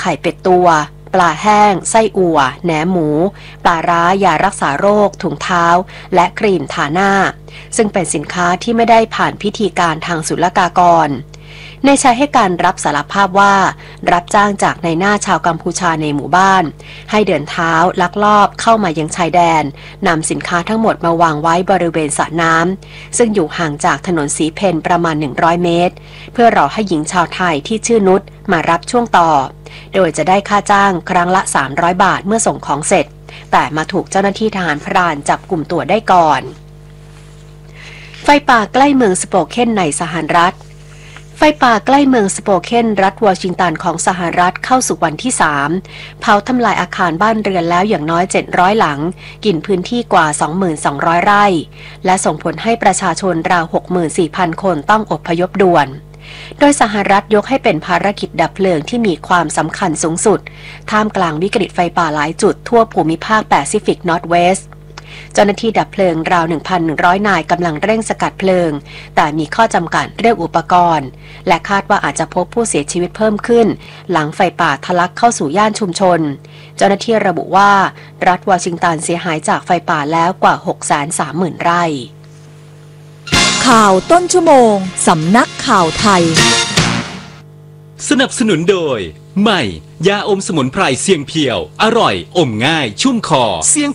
ข่เป็ดตัวปลาแห้งไส้อั่วแหนมหมูปลาร้ายารักษาโรคถุงเท้าและครีมทาหน้าซึ่งเป็นสินค้าที่ไม่ได้ผ่านพิธีการทางศุลกากรนายชายให้การรับสารภาพว่ารับจ้างจากนายหน้าชาวกัมพูชาในหมู่บ้านให้เดินเท้าลักลอบเข้ามายังชายแดนนำสินค้าทั้งหมดมาวางไว้บริเวณสระน้ำซึ่งอยู่ห่างจากถนนสีเพนประมาณ100เมตรเพื่อรอให้หญิงชาวไทยที่ชื่อนุชมารับช่วงต่อโดยจะได้ค่าจ้างครั้งละ300 บาทเมื่อส่งของเสร็จแต่มาถูกเจ้าหน้าที่ทหารพรานจับกลุ่มตัวได้ก่อนไฟป่าใกล้เมืองสโปเคนในสหรัฐไฟป่าใกล้เมืองสโปเคนรัฐวอชิงตันของสหรัฐเข้าสู่วันที่3เผาทำลายอาคารบ้านเรือนแล้วอย่างน้อย700หลังกินพื้นที่กว่า 2,200 ไร่และส่งผลให้ประชาชนราว 64,000 คนต้องอพยพด่วนโดยสหรัฐยกให้เป็นภารกิจดับเพลิงที่มีความสำคัญสูงสุดท่ามกลางวิกฤตไฟป่าหลายจุดทั่วภูมิภาคแปซิฟิกนอร์ทเวสต์เจ้าหน้าที่ดับเพลิงราว 1,100 นายกำลังเร่งสกัดเพลิงแต่มีข้อจำกัดเรื่องอุปกรณ์และคาดว่าอาจจะพบผู้เสียชีวิตเพิ่มขึ้นหลังไฟป่าทะลักเข้าสู่ย่านชุมชนเจ้าหน้าที่ระบุว่ารัฐวอชิงตันเสียหายจากไฟป่าแล้วกว่า 630,000 ไร่ข่าวต้นชั่วโมงสำนักข่าวไทยสนับสนุนโดยใหม่ยาอมสมุนไพรเสียงเพียวอร่อยอมง่ายชุ่มคอเสียง